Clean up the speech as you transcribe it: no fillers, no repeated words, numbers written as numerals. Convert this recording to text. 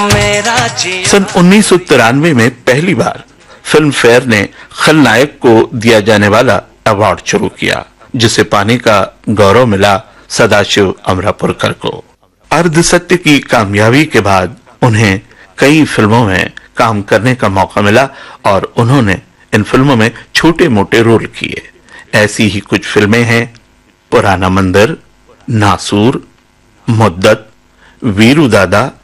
सन 1993 में पहली बार film fair ने खलनायक को दिया जाने वाला अवार्ड शुरू किया, जिसे पाने का गौरव मिला सदाशिव अमरापुरकर को। अर्ध सत्य की कामयाबी के बाद उन्हें कई फिल्मों में काम करने का मौका मिला और उन्होंने इन फिल्मों में छोटे मोटे रोल किए। ऐसी ही कुछ फिल्में हैं पुराना मंदिर, नासूर, मुद्दत, वीरू दादा,